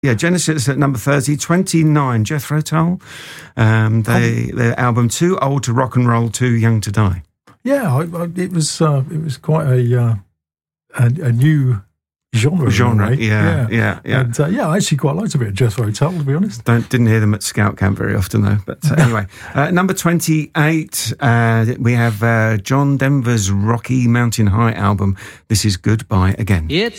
Yeah, Genesis at number 30, 29, Jethro Tull. Their album Too Old to Rock and Roll, Too Young to Die. Yeah, it was quite a new genre. Yeah. And I actually quite liked a bit of Jethro Tull, to be honest. Didn't hear them at Scout Camp very often though. But anyway, number 28, we have John Denver's Rocky Mountain High album. This is Goodbye Again. It's